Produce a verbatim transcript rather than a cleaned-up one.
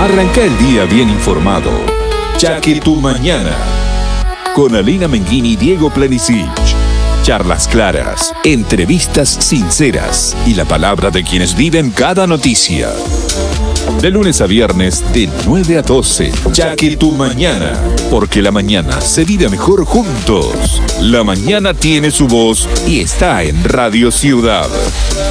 Arranca el día bien informado. Ya que tu mañana. Con Alina Menguini y Diego Plenicic. Charlas claras, entrevistas sinceras y la palabra de quienes viven cada noticia. De lunes a viernes, de nueve a doce. Ya que tu mañana. Porque la mañana se vive mejor juntos. La mañana tiene su voz y está en Radio Ciudad.